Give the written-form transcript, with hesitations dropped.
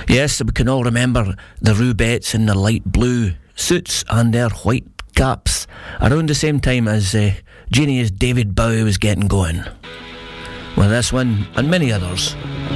Yes, we can all remember the Rubettes in their light blue suits and their white caps around the same time as Jeannie as David Bowie was getting going. With this one and many others.